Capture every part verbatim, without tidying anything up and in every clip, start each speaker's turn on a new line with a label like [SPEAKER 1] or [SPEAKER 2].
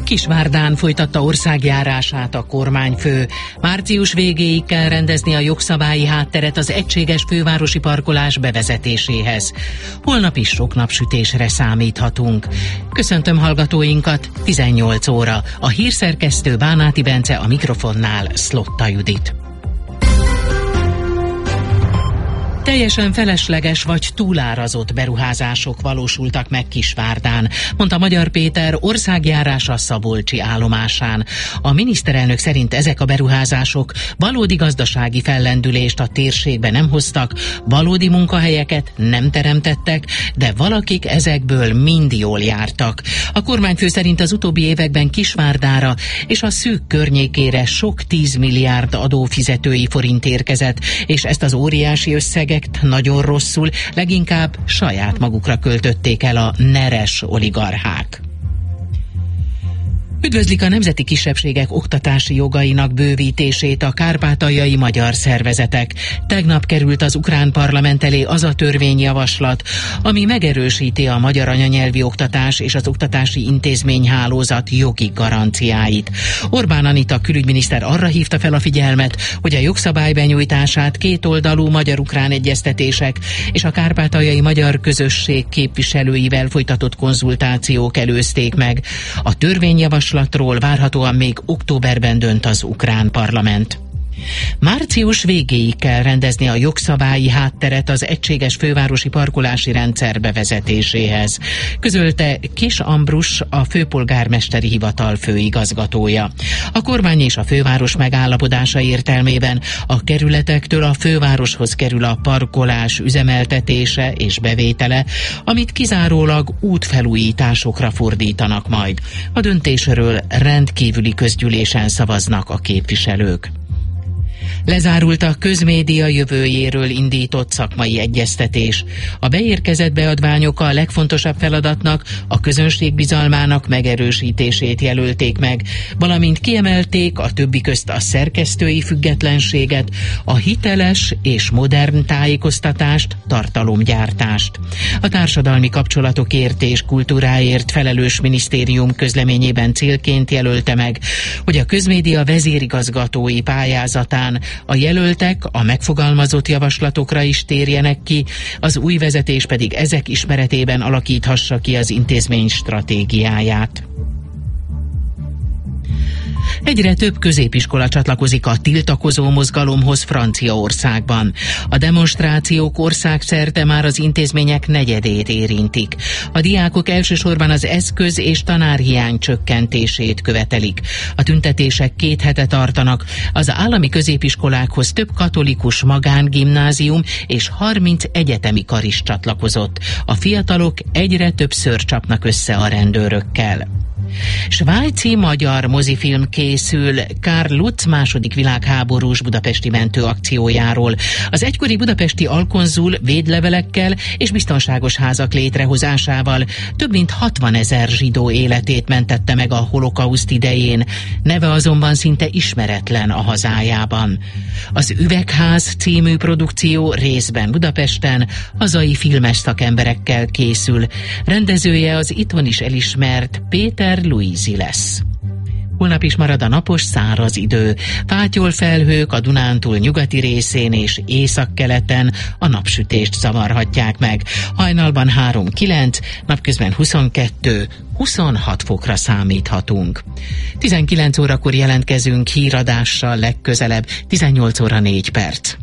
[SPEAKER 1] Kisvárdán folytatta országjárását a kormányfő. Március végéig kell rendezni a jogszabályi hátteret az egységes fővárosi parkolás bevezetéséhez. Holnap is sok napsütésre számíthatunk. Köszöntöm hallgatóinkat, tizennyolc óra. A hírszerkesztő Bánáti Bence, a mikrofonnál Szlotta Judit. Teljesen felesleges vagy túlárazott beruházások valósultak meg Kisvárdán, mondta Magyar Péter országjárása Szabolcsi állomásán. A miniszterelnök szerint ezek a beruházások valódi gazdasági fellendülést a térségbe nem hoztak, valódi munkahelyeket nem teremtettek, de valakik ezekből mind jól jártak. A kormányfő szerint az utóbbi években Kisvárdára és a szűk környékére sok tízmilliárd adófizetői forint érkezett, és ezt az óriási összeget nagyon rosszul, leginkább saját magukra költötték el a neres oligarchák. Üdvözlik a nemzeti kisebbségek oktatási jogainak bővítését a kárpátaljai magyar szervezetek. Tegnap került az ukrán parlament elé az a törvényjavaslat, ami megerősíti a magyar anyanyelvi oktatás és az oktatási intézményhálózat jogi garanciáit. Orbán Anita külügyminiszter arra hívta fel a figyelmet, hogy a jogszabály benyújtását kétoldalú magyar-ukrán egyeztetések és a kárpátaljai magyar közösség képviselőivel folytatott konzultációk előzték meg. A törvényjavaslat várhatóan még októberben dönt az ukrán parlament. Március végéig kell rendezni a jogszabályi hátteret az egységes fővárosi parkolási rendszer bevezetéséhez, közölte Kis Ambrus, a főpolgármesteri hivatal főigazgatója. A kormány és a főváros megállapodása értelmében a kerületektől a fővároshoz kerül a parkolás üzemeltetése és bevétele, amit kizárólag útfelújításokra fordítanak majd. A döntésről rendkívüli közgyűlésen szavaznak a képviselők. Lezárult a közmédia jövőjéről indított szakmai egyeztetés. A beérkezett beadványok a legfontosabb feladatnak, a közönség bizalmának megerősítését jelölték meg, valamint kiemelték a többi közt a szerkesztői függetlenséget, a hiteles és modern tájékoztatást, tartalomgyártást. A társadalmi kapcsolatokért és kultúráért felelős minisztérium közleményében célként jelölte meg, hogy a közmédia vezérigazgatói pályázatán a jelöltek a megfogalmazott javaslatokra is térjenek ki, az új vezetés pedig ezek ismeretében alakíthassa ki az intézmény stratégiáját. Egyre több középiskola csatlakozik a tiltakozó mozgalomhoz Franciaországban. A demonstrációk országszerte már az intézmények negyedét érintik. A diákok elsősorban az eszköz- és tanárhiány csökkentését követelik. A tüntetések két hete tartanak. Az állami középiskolákhoz több katolikus magángimnázium és harminc egyetemi kar is csatlakozott. A fiatalok egyre többször csapnak össze a rendőrökkel. Svájci magyar mozifilm készül Karl Lutz második világháborús budapesti mentőakciójáról. Az egykori budapesti alkonzul védlevelekkel és biztonságos házak létrehozásával több mint hatvanezer zsidó életét mentette meg a holokauszt idején. Neve azonban szinte ismeretlen a hazájában. Az Üvegház című produkció részben Budapesten hazai filmes szakemberekkel készül. Rendezője az itthon is elismert Péter Luisi lesz. Holnap is marad a napos, száraz idő. Fátyol felhők a Dunántúl nyugati részén és északkeleten a napsütést zavarhatják meg. Hajnalban három kilenc, napközben huszonkettő huszonhat fokra számíthatunk. tizenkilenc órakor jelentkezünk híradással legközelebb, tizennyolc óra négy perc.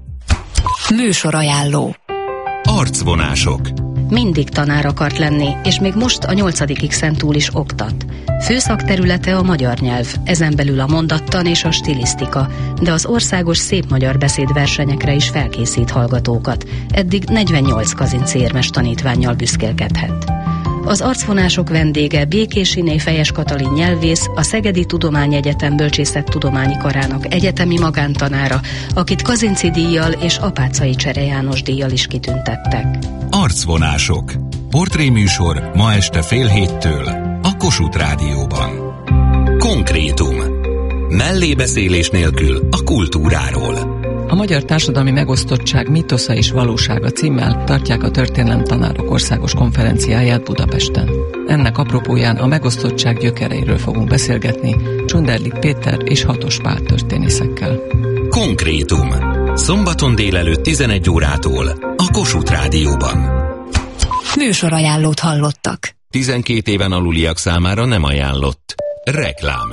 [SPEAKER 2] Műsorajánló.
[SPEAKER 3] Arcvonások.
[SPEAKER 2] Mindig tanár akart lenni, és még most a nyolcadik X-en túl is oktat. Főszakterülete a magyar nyelv, ezen belül a mondattan és a stilisztika, de az országos szép magyar beszédversenyekre is felkészít hallgatókat. Eddig negyvennyolc kazincérmes tanítvánnyal büszkélkedhet. Az arcvonások vendége Békésiné Fejes Katalin nyelvész, a Szegedi Tudományegyetem Bölcsészettudományi Karának egyetemi magántanára, akit Kazinczy díjjal és Apáczai Csere János díjjal is kitüntettek.
[SPEAKER 3] Arcvonások. Portréműsor ma este fél héttől a Kossuth Rádióban. Konkrétum. Mellébeszélés nélkül a kultúráról.
[SPEAKER 4] A magyar társadalmi megosztottság mitosza és valósága címmel tartják a történelemtanárok országos konferenciáját Budapesten. Ennek apropóján a megosztottság gyökereiről fogunk beszélgetni Csunderlik Péter és Hatos Pál történészekkel.
[SPEAKER 3] Konkrétum. Szombaton délelőtt tizenegy órától a Kossuth Rádióban.
[SPEAKER 5] Műsorajánlót hallottak.
[SPEAKER 3] tizenkét éven aluliak számára nem ajánlott. Reklám.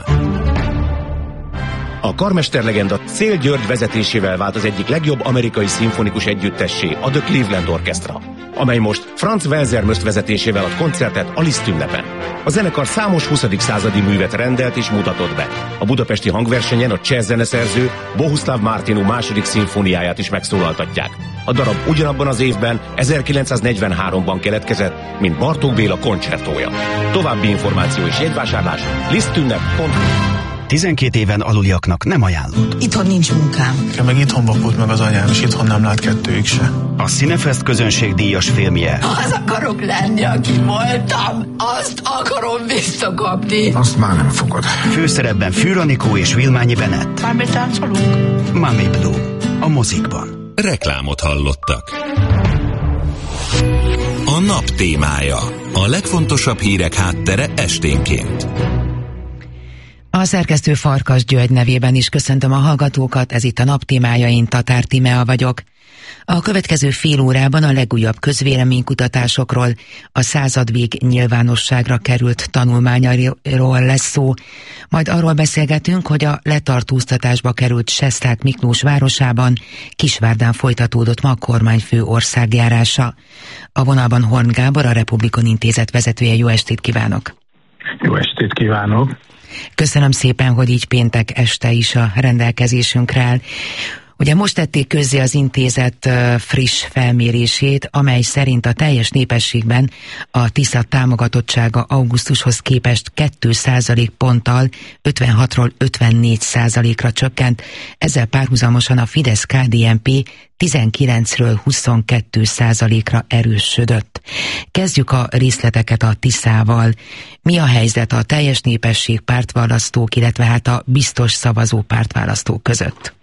[SPEAKER 6] A karmesterlegenda Széll György vezetésével vált az egyik legjobb amerikai szimfonikus együttessé, a The Cleveland Orchestra, amely most Franz Welser-Möst vezetésével ad koncertet a Liszt ünnepen. A zenekar számos huszadik századi művet rendelt és mutatott be. A budapesti hangversenyen a cseh zeneszerző Bohuslav Martinu második szimfóniáját is megszólaltatják. A darab ugyanabban az évben, ezerkilencszáznegyvenháromban keletkezett, mint Bartók Béla koncertója. További információ és jegyvásárlás lisztünnep pont hu.
[SPEAKER 7] tizenkét éven aluliaknak nem ajánlott.
[SPEAKER 8] Itthon nincs munkám.
[SPEAKER 9] Ja, meg itthon vakult meg az anyám, és itthon nem lát kettőjük se.
[SPEAKER 7] A Cinefest közönségdíjas filmje.
[SPEAKER 8] Az akarok lenni, aki voltam. Azt akarom visszakapni.
[SPEAKER 9] Azt már nem fogod.
[SPEAKER 7] Főszerepben Fűr Anikó és Vilmányi Bennett.
[SPEAKER 8] Már táncolunk?
[SPEAKER 7] Mami Blue. A mozikban.
[SPEAKER 3] Reklámot hallottak. A nap témája. A legfontosabb hírek háttere esténként.
[SPEAKER 10] A szerkesztő Farkas György nevében is köszöntöm a hallgatókat, ez itt a nap témája, én Tatár Tímea vagyok. A következő fél órában a legújabb közvéleménykutatásokról, a századvég nyilvánosságra került tanulmányairól lesz szó, majd arról beszélgetünk, hogy a letartóztatásba került Sesták Miklós városában Kisvárdán folytatódott ma a kormányfő országjárása. A vonalban Horn Gábor, a Republikon Intézet vezetője. Jó estét kívánok!
[SPEAKER 9] Jó estét kívánok!
[SPEAKER 10] Köszönöm szépen, hogy így péntek este is a rendelkezésünkre áll. Ugye most tették közzé az intézet friss felmérését, amely szerint a teljes népességben a Tisza támogatottsága augusztushoz képest két százalékponttal ötvenhatról ötvennégy százalékra csökkent, ezzel párhuzamosan a Fidesz-ká dé en pé tizenkilencről huszonkettő százalékra erősödött. Kezdjük a részleteket a Tiszával. Mi a helyzet a teljes népesség pártválasztók, illetve hát a biztos szavazó pártválasztók között?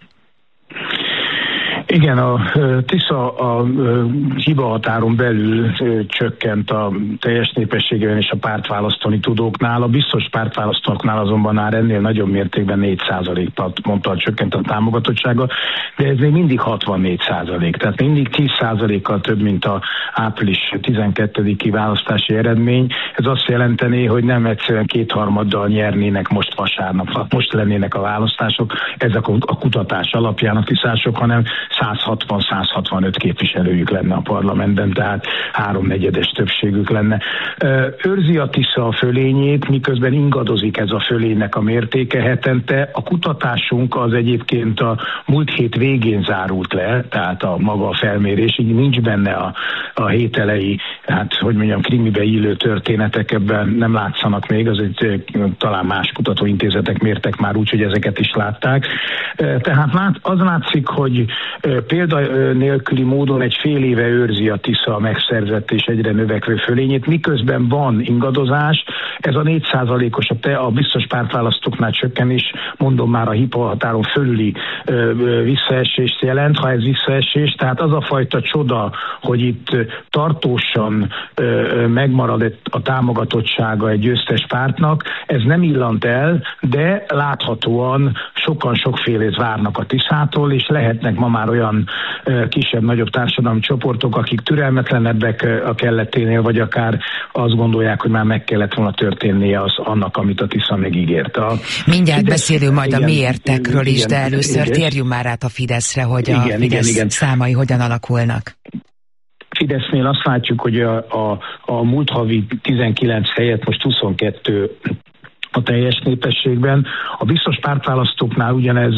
[SPEAKER 9] Igen, a Tisza a hibahatáron belül csökkent a teljes népességében és a pártválasztani tudóknál. A biztos pártválasztóknál azonban már ennél nagyobb mértékben négy százalékponttal csökkent a támogatottsága, de ez még mindig hatvannégy százalék. Tehát mindig tíz százalékkal több, mint az április tizenkettediki választási eredmény. Ez azt jelenteni, hogy nem egyszerűen kétharmaddal nyernének most vasárnap, most lennének a választások, ezek a kutatás alapján a tiszások, hanem száz hatvan száz hatvanöt képviselőjük lenne a parlamentben, tehát háromnegyedes többségük lenne. Őrzi a Tisza a fölényét, miközben ingadozik ez a fölénynek a mértéke hetente. A kutatásunk az egyébként a múlt hét végén zárult le, tehát a maga a felmérés, így nincs benne a, a hételei, hát hogy mondjam, krimibe illő történetek, ebben nem látszanak még, az egy, talán más kutatóintézetek mértek már úgy, hogy ezeket is látták. Tehát lát, az látszik, hogy példa nélküli módon egy fél éve őrzi a Tisza a megszerzett és egyre növekvő fölényét, miközben van ingadozás, ez a négy százalékos a, te, a biztos pártválasztóknál csökkenés, mondom már a hibahatáron fölüli ö, ö, visszaesést jelent, ha ez visszaesés, tehát az a fajta csoda, hogy itt tartósan ö, ö, megmarad a támogatottsága egy győztes pártnak, ez nem illant el, de láthatóan sokan sokfélét várnak a Tiszától, és lehetnek ma már olyan kisebb-nagyobb társadalmi csoportok, akik türelmetlenebbek a kelleténél, vagy akár azt gondolják, hogy már meg kellett volna történnie az annak, amit a Tisza megígért. A
[SPEAKER 10] Mindjárt Fidesz, beszélünk majd igen, a mélyértekről is, de először igen, térjünk már át a Fideszre, hogy igen, a Fidesz igen, igen. számai hogyan alakulnak.
[SPEAKER 9] Fidesznél azt látjuk, hogy a, a, a múlt havi tizenkilenc helyett most huszonkettő a teljes népességben. A biztos pártválasztóknál ugyanez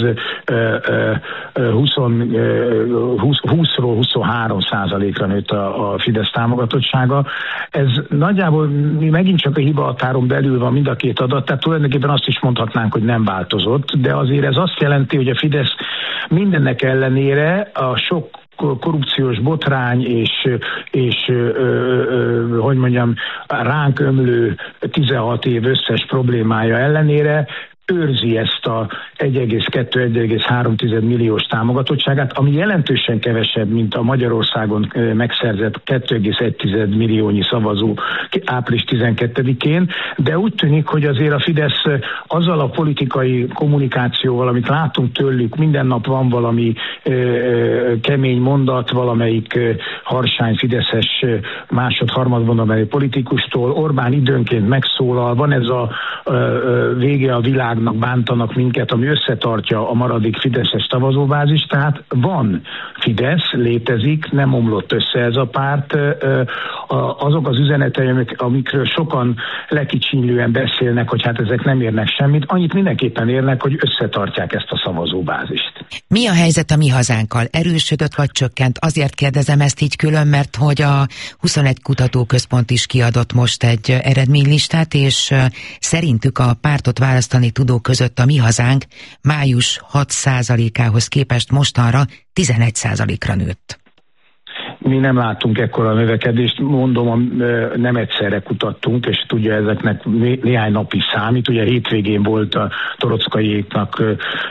[SPEAKER 9] húszról huszonhárom százalékra nőtt a, a Fidesz támogatottsága. Ez nagyjából mi megint csak a hibahatáron belül van mind a két adat, tehát tulajdonképpen azt is mondhatnánk, hogy nem változott, de azért ez azt jelenti, hogy a Fidesz mindennek ellenére a sok korrupciós botrány és, és ö, ö, hogy mondjam, ránk ömlő tizenhat év összes problémája ellenére őrzi ezt a egy egész kettő - egy egész három milliós támogatottságát, ami jelentősen kevesebb, mint a Magyarországon megszerzett két egész egy milliónyi szavazó április tizenkettedikén, de úgy tűnik, hogy azért a Fidesz azzal a politikai kommunikációval, amit látunk tőlük, minden nap van valami ö, kemény mondat, valamelyik ö, harsány fideszes másod-harmadban amely politikustól, Orbán időnként megszólal, van ez a ö, ö, vége a világnak, bántanak minket, ami összetartja a maradék fideszes szavazóbázis, tehát van Fidesz, létezik, nem omlott össze ez a párt. Azok az üzenetei, amikről sokan lekicsinylően beszélnek, hogy hát ezek nem érnek semmit, annyit mindenképpen érnek, hogy összetartják ezt a szavazóbázist.
[SPEAKER 10] Mi a helyzet a Mi Hazánkkal? Erősödött vagy csökkent? Azért kérdezem ezt így külön, mert hogy a huszonegy kutatóközpont is kiadott most egy eredménylistát, és szerintük a pártot választani tudók között a Mi Hazánk május hat százalékához képest mostanra tizenegy százalékra nőtt.
[SPEAKER 9] Mi nem látunk ekkora növekedést, mondom, nem egyszerre kutattunk, és tudja, ezeknek néhány napi számít. Ugye hétvégén volt a Toroczkaiéknak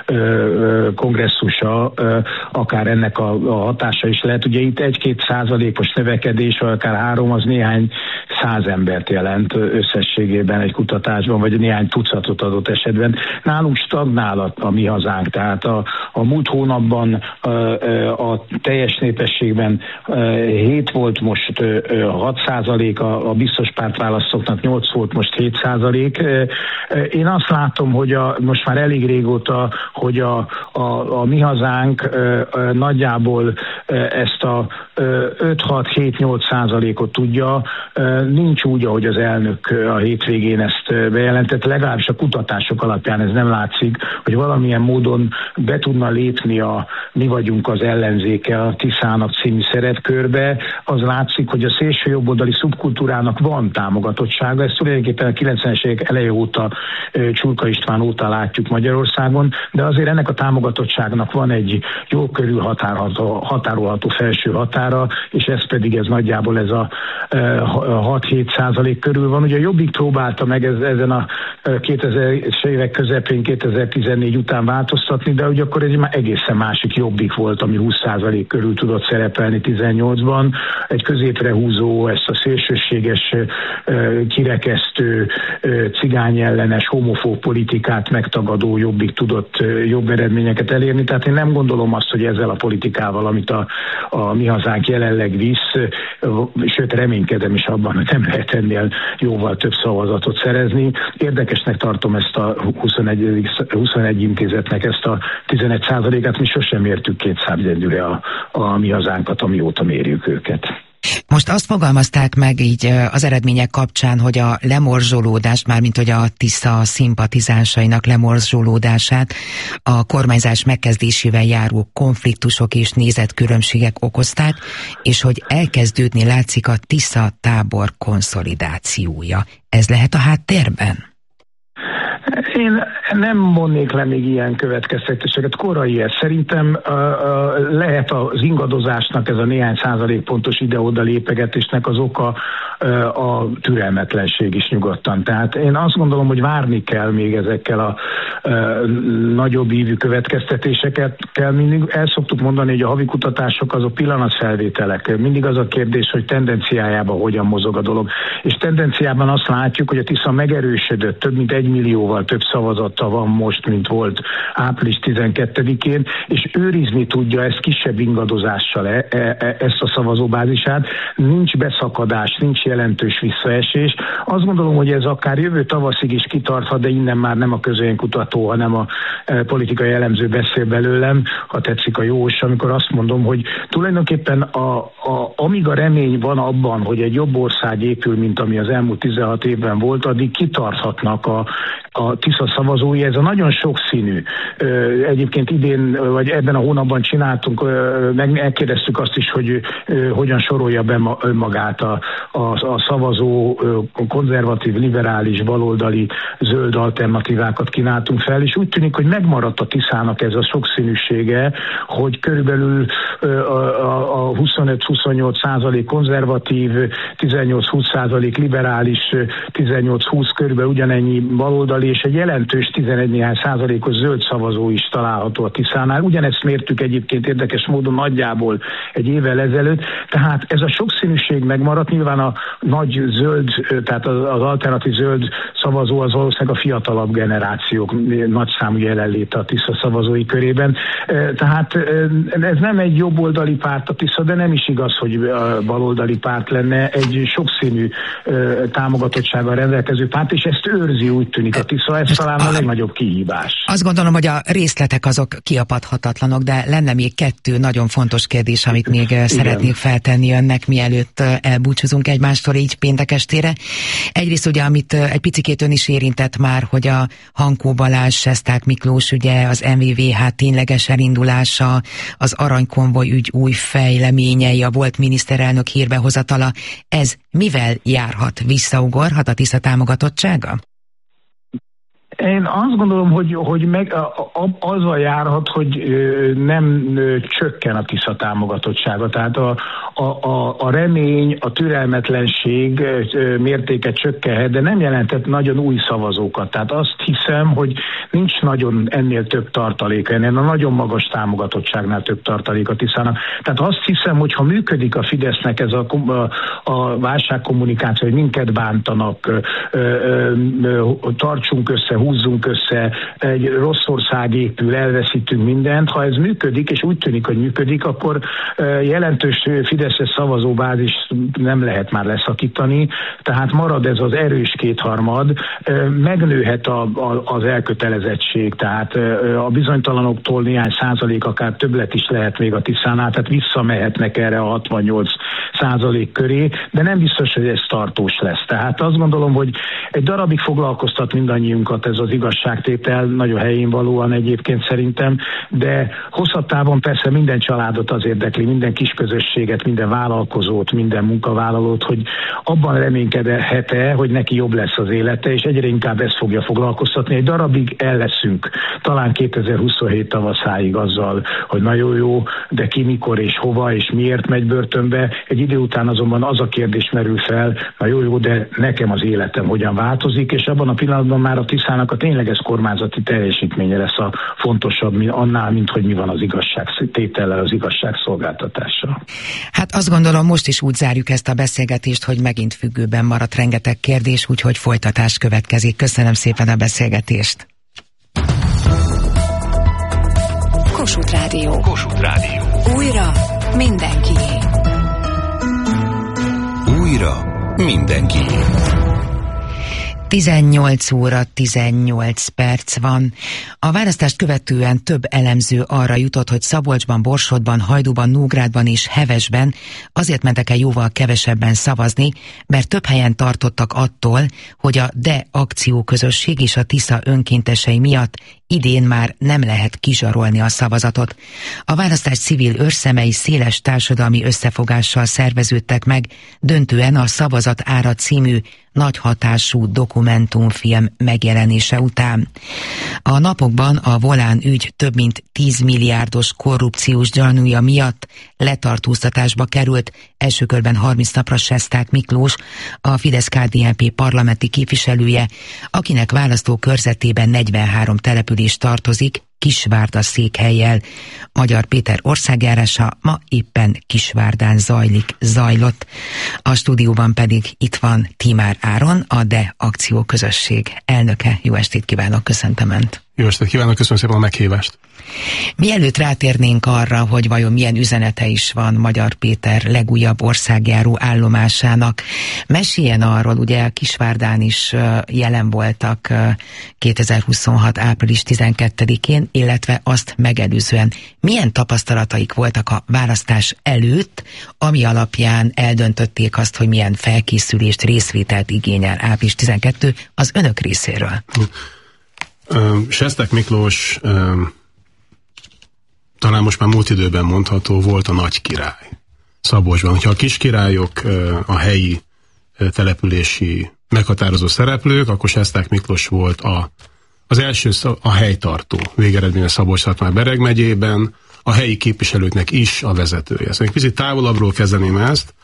[SPEAKER 9] kongresszusa, akár ennek a, a hatása is lehet. Ugye itt egy-két százalékos növekedés, vagy akár három, az néhány száz embert jelent összességében egy kutatásban, vagy néhány tucatot adott esetben. Nálunk stagnál a, a Mi Hazánk, tehát a, a múlt hónapban a, a teljes népességben hét volt, most hat százalék, a, a biztos pártválasztóknak nyolc volt, most hét százalék. Én azt látom, hogy a, most már elég régóta, hogy a, a, a Mi Hazánk nagyjából ezt a öt-hat-hét-nyolc százalékot tudja. Nincs úgy, ahogy az elnök a hétvégén ezt bejelentett, legalábbis a kutatások alapján ez nem látszik, hogy valamilyen módon be tudna lépni a Mi vagyunk az ellenzéke a Tiszának című szerepkörbe. Az látszik, hogy a szélső jobboldali szubkultúrának van támogatottsága. Ezt tulajdonképpen a kilencvenes évek eleje óta, Csurka István óta látjuk Magyarországon, de azért ennek a támogatottságnak van egy jó körül határolható, határolható felső határa, és ez pedig ez nagyjából ez a hat-hét százalék körül van. Ugye a Jobbik próbálta meg ez, ezen a kétezres évek közepén, kétezer-tizennégy után változtatni, de ugye akkor egy már egészen másik Jobbik volt, ami húsz százalék körül tudott szerepelni tizennyolcban. Egy középre húzó, ezt a szélsőséges, kirekesztő, cigányellenes, homofób politikát megtagadó Jobbik tudott jobb eredményeket elérni. Tehát én nem gondolom azt, hogy ezzel a politikával, amit a, a Mi Hazánk jelenleg visz, sőt reménykedem is abban, hogy nem lehet ennél jóval több szavazatot szerezni. Érdekesnek tartom ezt a huszonegy, huszonegy intézetnek ezt a tizenegy százalékát, mi sosem értük kétszámjegyűre a, a Mi Hazánkat, amióta mérjük őket.
[SPEAKER 10] Most azt fogalmazták meg így az eredmények kapcsán, hogy a lemorzsolódást, mármint hogy a Tisza szimpatizánsainak lemorzsolódását a kormányzás megkezdésével járó konfliktusok és nézetkülönbségek okozták, és hogy elkezdődni látszik a Tisza tábor konszolidációja. Ez lehet a háttérben?
[SPEAKER 9] Én nem vonnék le még ilyen következtetéseket, korai ez. Szerintem uh, uh, lehet az ingadozásnak, ez a néhány százalékpontos ide-oda lépegetésnek az oka uh, a türelmetlenség is nyugodtan. Tehát én azt gondolom, hogy várni kell még ezekkel a uh, nagyobb ívű következtetéseket. Kell mindig, el szoktuk mondani, hogy a havi kutatások azok pillanatfelvételek. Mindig az a kérdés, hogy tendenciájában hogyan mozog a dolog. És tendenciában azt látjuk, hogy a Tisza megerősödött, több mint egy millióval több szavazata van most, mint volt április tizenkettedikén, és őrizni tudja ezt kisebb ingadozással e, e, ezt a szavazóbázisát. Nincs beszakadás, nincs jelentős visszaesés. Azt gondolom, hogy ez akár jövő tavaszig is kitarthat, de innen már nem a közönkutató, hanem a e, politikai elemző beszél belőlem, ha tetszik a Jós, amikor azt mondom, hogy tulajdonképpen a, a, amíg a remény van abban, hogy egy jobb ország épül, mint ami az elmúlt tizenhat évben volt, addig kitarthatnak a, a Tisza szavazói. Ez a nagyon sokszínű. Egyébként idén, vagy ebben a hónapban csináltunk, megkérdeztük azt is, hogy hogyan sorolja be önmagát a, a, a szavazó, konzervatív, liberális, baloldali, zöld alternatívákat kínáltunk fel, és úgy tűnik, hogy megmaradt a Tiszának ez a sokszínűsége, hogy körülbelül a, a huszonöt-huszonnyolc százalék konzervatív, tizennyolc-húsz százalék liberális, tizennyolc-húsz körülbelül ugyanennyi baloldali, és egy jelentős tizenegy néhány százalékos zöld szavazó is található a Tiszánál. Ugyanezt mértük egyébként érdekes módon nagyjából egy évvel ezelőtt, tehát ez a sokszínűség megmaradt, nyilván a nagy zöld, tehát az, az alternatív zöld szavazó az valószínűleg a fiatalabb generációk nagyszámú jelenléte a Tisza szavazói körében. Tehát ez nem egy jobboldali párt a Tisza, de nem is igaz, hogy baloldali párt lenne, egy sokszínű támogatottsággal rendelkező párt, és ezt őrzi, úgy tűnik a Tisza, ez talán a legnagyobb kihívás.
[SPEAKER 10] Azt gondolom, hogy a részletek azok kiapadhatatlanok, de lenne még kettő nagyon fontos kérdés, amit még Igen. szeretnék feltenni önnek, mielőtt elbúcsúzunk egymástól így péntek estére. Egyrészt ugye, amit egy picikét ön is érintett már, hogy a Hankó Balázs, Sesták Miklós ugye, az em vé vé há tényleges elindulása, az aranykonvoj ügy új fejleményei, a volt miniszterelnök hírbehozatala, ez mivel járhat? Visszaugorhat a Tisza támogatottsága?
[SPEAKER 9] Én azt gondolom, hogy, hogy meg, azzal járhat, hogy nem csökken a Tisza támogatottsága. Tehát a, a, a, a remény, a türelmetlenség mértéke csökkenhet, de nem jelentett nagyon új szavazókat. Tehát azt hiszem, hogy nincs nagyon ennél több tartaléka, ennél a nagyon magas támogatottságnál több tartalék a Tiszának. Tehát azt hiszem, hogy ha működik a Fidesznek ez a, a, a válságkommunikáció, hogy minket bántanak, ö, ö, ö, tartsunk össze, húzzunk össze, egy rossz ország épül, elveszítünk mindent. Ha ez működik, és úgy tűnik, hogy működik, akkor jelentős fideszes szavazóbázis nem lehet már leszakítani, tehát marad ez az erős kétharmad, megnőhet a, a, az elkötelezettség, tehát a bizonytalanoktól néhány százalék, akár többlet is lehet még a Tiszánál, tehát visszamehetnek erre a hatvannyolc százalék köré, de nem biztos, hogy ez tartós lesz. Tehát azt gondolom, hogy egy darabig foglalkoztat mindannyiunkat ez az igazságtétel, nagyon helyén valóan egyébként szerintem, de hosszabb távon persze minden családot az érdekli, minden kisközösséget, minden vállalkozót, minden munkavállalót, hogy abban reménykedhet-e, hogy neki jobb lesz az élete, és egyre inkább ezt fogja foglalkoztatni. Egy darabig el leszünk, talán kétezer-huszonhét tavaszáig azzal, hogy nagyon jó, de ki, mikor és hova és miért megy börtönbe. Egy idő után azonban az a kérdés merül fel, na jó, jó, de nekem az életem hogyan változik, és abban a pillanatban már a Tiszának a tényleges kormányzati teljesítménye lesz a fontosabb annál, mint hogy mi van az igazságtétellel, az igazságszolgáltatással.
[SPEAKER 10] Hát azt gondolom, most is úgy zárjuk ezt a beszélgetést, hogy megint függőben maradt rengeteg kérdés, úgyhogy folytatás következik. Köszönöm szépen a beszélgetést.
[SPEAKER 5] Kossuth Rádió.
[SPEAKER 3] Kossuth Rádió.
[SPEAKER 5] Újra mindenkié.
[SPEAKER 3] Újra mindenkié.
[SPEAKER 10] tizennyolc óra tizennyolc perc van. A választást követően több elemző arra jutott, hogy Szabolcsban, Borsodban, Hajdúban, Nógrádban és Hevesben azért mentek el jóval kevesebben szavazni, mert több helyen tartottak attól, hogy a DE akcióközösség és a Tisza önkéntesei miatt idén már nem lehet kizsarolni a szavazatot. A választás civil őrszemei széles társadalmi összefogással szerveződtek meg, döntően a Szavazat ára című nagy hatású dokumentumfilm megjelenése után. A napokban a Volán ügy több mint tíz milliárdos korrupciós gyanúja miatt letartóztatásba került, első körben harminc napra Sesták Miklós, a Fidesz-ká dé en pé parlamenti képviselője, akinek választókörzetében negyvenhárom település tartozik, Kisvárda székhellyel. Magyar Péter országjárása ma éppen Kisvárdán zajlik, zajlott. A stúdióban pedig itt van Tímár Áron, a DE akcióközösség elnöke. Jó estét kívánok, köszöntöm Önt.
[SPEAKER 11] Jó estét kívánok, köszönöm szépen a meghívást.
[SPEAKER 10] Mielőtt rátérnénk arra, hogy vajon milyen üzenete is van Magyar Péter legújabb országjáró állomásának, meséljen arról, ugye a Kisvárdán is jelen voltak kétezer-huszonhat április tizenkettedikén, illetve azt megelőzően milyen tapasztalataik voltak a választás előtt, ami alapján eldöntötték azt, hogy milyen felkészülést, részvételt igényel április tizenkettő az önök részéről.
[SPEAKER 11] Sesták Miklós talán most már múlt időben mondható, volt a nagy király Szabolcsban. Ha a kis királyok a helyi települési meghatározó szereplők, akkor Sesták Miklós volt a, az első a helytartó végeredménye Szabolcs-Szatmár-Bereg megyében, a helyi képviselőknek is a vezetője. Szóval egy picit távolabbról kezdeném ezt,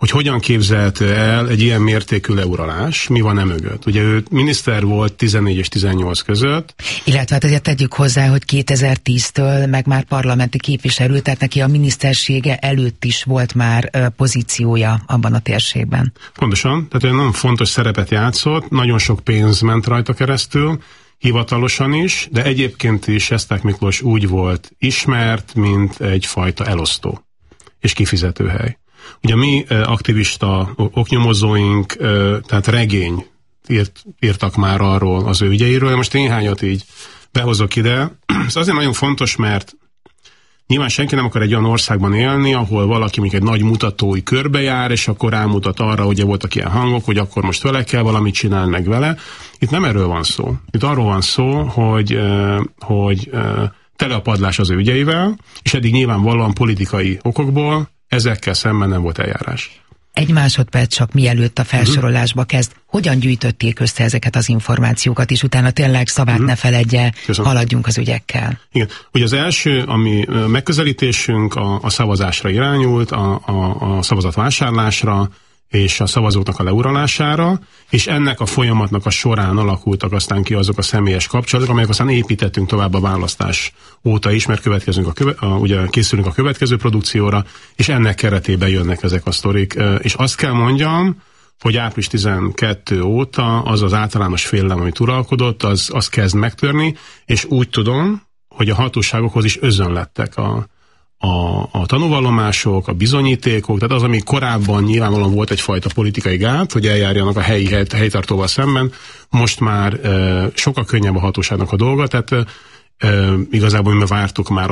[SPEAKER 11] hogy hogyan képzelte el egy ilyen mértékű leuralás, mi van e mögött. Ugye ő miniszter volt tizennégy és tizennyolc között.
[SPEAKER 10] Illetve hát azért tegyük hozzá, hogy kétezer-tíztől meg már parlamenti képviselő, tehát neki a minisztersége előtt is volt már uh, pozíciója abban a térségben.
[SPEAKER 11] Pontosan, tehát olyan nagyon fontos szerepet játszott, nagyon sok pénz ment rajta keresztül, hivatalosan is, de egyébként is Sesták Miklós úgy volt ismert, mint egyfajta elosztó és kifizetőhely. Ugye mi aktivista oknyomozóink, tehát regény írt, írtak már arról az ő ügyeiről, most néhányat így behozok ide. Ez azért nagyon fontos, mert nyilván senki nem akar egy olyan országban élni, ahol valaki mondjuk egy nagy mutatói körbe jár, és akkor rámutat arra, hogy voltak ilyen hangok, hogy akkor most vele kell valamit csinálni meg vele. Itt nem erről van szó. Itt arról van szó, hogy, hogy tele a padlás az ő ügyeivel, és eddig nyilvánvalóan politikai okokból ezekkel szemben nem volt eljárás.
[SPEAKER 10] Egy másodperc csak mielőtt a felsorolásba kezd. Hogyan gyűjtötték össze ezeket az információkat, és utána tényleg szavát uh-huh. ne feledje, Köszönöm. Haladjunk az ügyekkel.
[SPEAKER 11] Igen. Ugye az első, ami megközelítésünk a, a szavazásra irányult, a, a, a szavazatvásárlásra, és a szavazóknak a leuralására, és ennek a folyamatnak a során alakultak aztán ki azok a személyes kapcsolatok, amelyek aztán építettünk tovább a választás óta is, mert következünk a, köve, a, ugye készülünk a következő produkcióra, és ennek keretében jönnek ezek a sztorik. És azt kell mondjam, hogy április tizenkettő óta az az általános félelem, amit uralkodott, az, az kezd megtörni, és úgy tudom, hogy a hatóságokhoz is özönlettek a A, a tanúvallomások, a bizonyítékok, tehát az, ami korábban nyilvánvalóan volt egyfajta politikai gát, hogy eljárjanak a helyi hely, helytartóval szemben, most már e, sokkal könnyebb a hatóságnak a dolga, tehát e, igazából mi vártuk már